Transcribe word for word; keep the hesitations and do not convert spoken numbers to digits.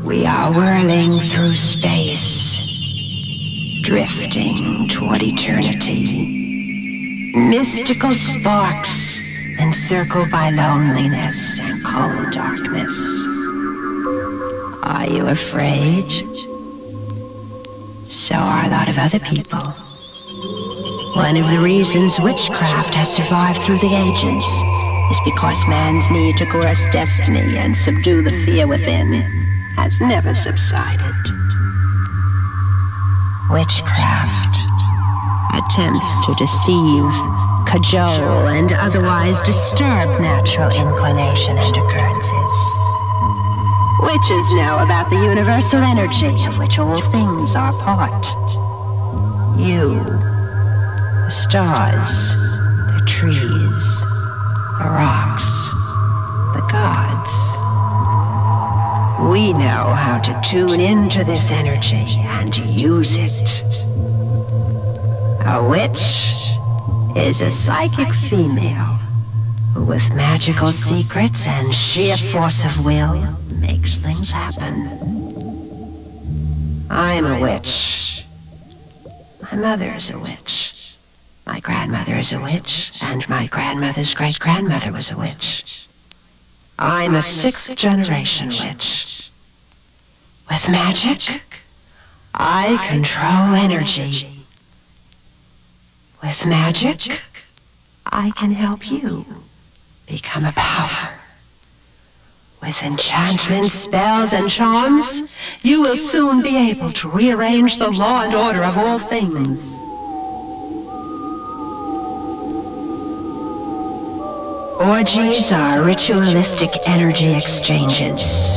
We are whirling through space, drifting toward eternity. Mystical sparks encircled by loneliness and cold darkness. Are you afraid? So are a lot of other people. One of the reasons witchcraft has survived through the ages is because man's need to grasp destiny and subdue the fear within has never subsided. Witchcraft attempts to deceive, cajole, and otherwise disturb natural inclination and occurrences. Witches know about the universal energy of which all things are part. You, the stars, the trees, the rocks, the gods. We know how to tune into this energy and use it. A witch is a psychic female who, with magical secrets and sheer force of will, makes things happen. I'm a witch. My mother is a witch. My grandmother is a witch, and my grandmother's great-grandmother was a witch. I'm a sixth generation witch. With magic, I control energy. With magic, I can help you become a power. With enchantments, spells, and charms, you will soon be able to rearrange the law and order of all things. Orgies are ritualistic energy exchanges.